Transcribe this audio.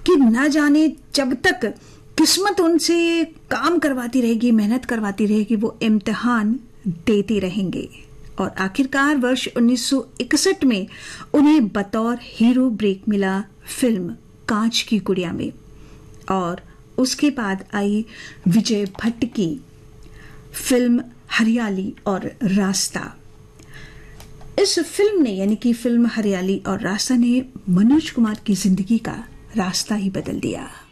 कि ना जाने जब तक किस्मत उनसे काम करवाती रहेगी, मेहनत करवाती रहेगी, वो इम्तिहान देते रहेंगे। और आखिरकार वर्ष 1961 में उन्हें बतौर हीरो ब्रेक मिला फिल्म कांच की गुड़िया में। और उसके बाद आई विजय भट्ट की फिल्म हरियाली और रास्ता। इस फिल्म ने यानी कि फिल्म हरियाली और रास्ता ने मनोज कुमार की जिंदगी का रास्ता ही बदल दिया।